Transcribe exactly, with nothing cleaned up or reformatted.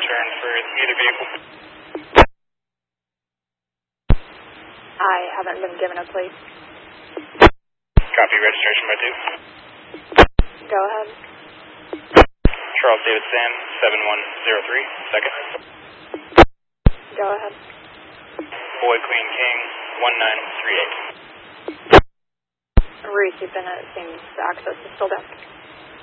return for either vehicle. I haven't been given a plate. Copy, registration by two. Go ahead. Charles David Sam, seven one zero three, second. Go ahead. Boy Queen King, one nine three eight. Reese, you've been at seems access is still down.